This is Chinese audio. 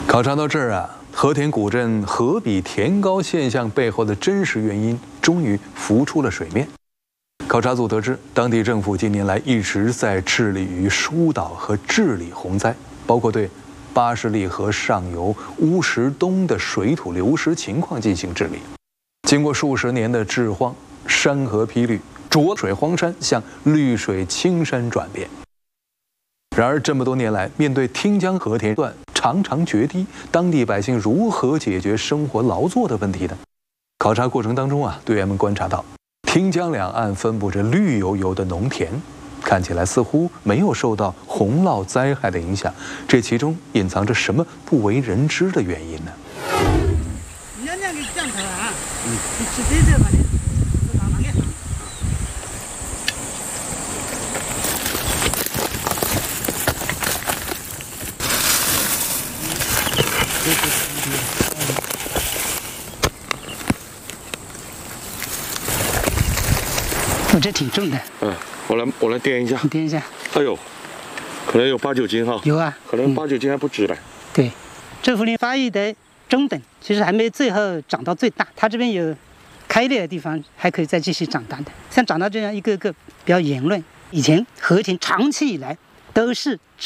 考察到这儿啊，和田古镇河比田高现象背后的真实原因终于浮出了水面。考察组得知，当地政府近年来一直在致力于疏导和治理洪灾，包括对巴士利河上游乌石东的水土流失情况进行治理。经过数十年的治荒，山河披绿，浊水荒山向绿水青山转变。然而，这么多年来，面对汀江和田段常常决堤，当地百姓如何解决生活劳作的问题呢？考察过程当中啊，队员们观察到，汀江两岸分布着绿油油的农田，看起来似乎没有受到洪涝灾害的影响，这其中隐藏着什么不为人知的原因呢？ 我这挺重的。 我来掂一下。 你掂一下。 哎呦，可能有8、9斤哈。 有啊， 可能8、9斤还不止嘞。 对，这幅林发育的中等，其实还没最后长到最大。它这边有开裂的地方，还可以再继续长大的。像长到这样一个个比较圆润。以前和田长期以来都是